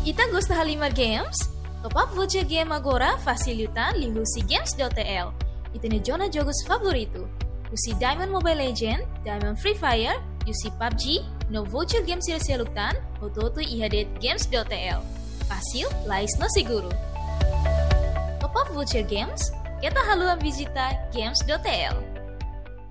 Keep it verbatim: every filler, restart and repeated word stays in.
Kita gosta Halimar Games? Top up voucher game agora facilitan lihusi games.tl. Itene jona jogos favorito. Usi Diamond Mobile Legend, Diamond Free Fire, usi P U B G, no voucher game sila-silutan, ototo ihadet games.tl. Fácil, lais no seguro. Top up voucher games, kita haluan visita games.tl.